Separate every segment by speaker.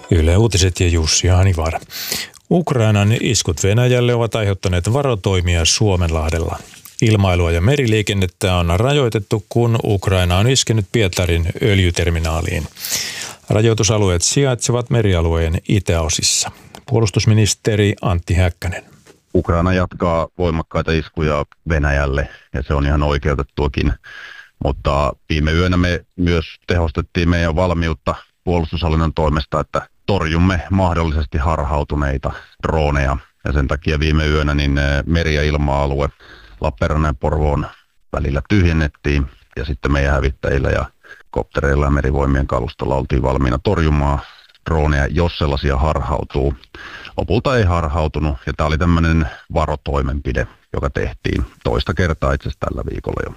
Speaker 1: Yle Uutiset ja Jussi Hanivar. Ukrainan iskut Venäjälle ovat aiheuttaneet varotoimia Suomenlahdella. Ilmailua ja meriliikennettä on rajoitettu, kun Ukraina on iskenyt Pietarin öljyterminaaliin. Rajoitusalueet sijaitsevat merialueen itäosissa. Puolustusministeri Antti Häkkänen.
Speaker 2: Ukraina jatkaa voimakkaita iskuja Venäjälle ja se on ihan oikeutettuakin, mutta viime yönä me myös tehostettiin meidän valmiutta puolustushallinnon toimesta, että torjumme mahdollisesti harhautuneita droneja ja sen takia viime yönä niin meri- ja ilma-alue Lappeenrannan ja Porvoon välillä tyhjennettiin ja sitten meidän hävittäjillä ja koptereilla ja merivoimien kalustolla oltiin valmiina torjumaan droneja, jos sellaisia harhautuu. Lopulta ei harhautunut ja tämä oli tämmöinen varotoimenpide, joka tehtiin toista kertaa itse asiassa tällä viikolla jo.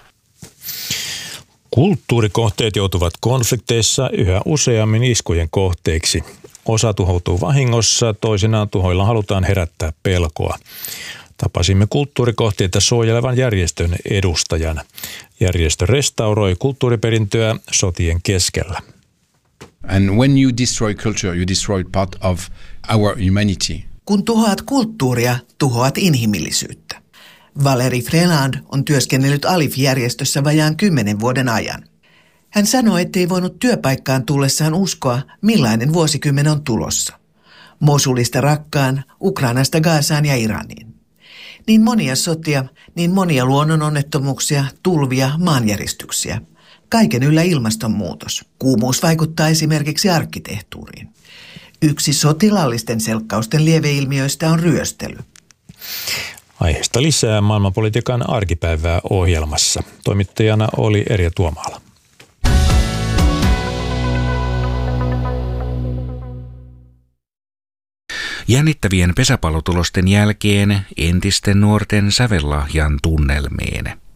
Speaker 1: Kulttuurikohteet joutuvat konflikteissa yhä useammin iskujen kohteiksi. Osa tuhoutuu vahingossa, toisinaan tuhoilla halutaan herättää pelkoa. Tapasimme kulttuurikohteita suojelevan järjestön edustajan. Järjestö restauroi kulttuuriperintöä sotien keskellä.
Speaker 3: And when you destroy culture, you destroy part of our humanity.
Speaker 4: Kun tuhoat kulttuuria, tuhoat inhimillisyyttä. Valeri Freland on työskennellyt Alif-järjestössä vajaan 10 vuoden ajan. Hän sanoi, ettei voinut työpaikkaan tullessaan uskoa, millainen vuosikymmen on tulossa. Mosulista Rakkaan, Ukrainasta Gazaan ja Iraniin. Niin monia sotia, niin monia luonnononnettomuuksia, tulvia, maanjäristyksiä. Kaiken yllä ilmastonmuutos. Kuumuus vaikuttaa esimerkiksi arkkitehtuuriin. Yksi sotilaallisten selkkausten lieveilmiöistä on ryöstely.
Speaker 1: Aiheesta lisää maailmanpolitiikan arkipäivää ohjelmassa. Toimittajana oli Erja Tuomaala.
Speaker 5: Jännittävien pesäpallotulosten jälkeen entisten nuorten sävellahjan tunnelmiin.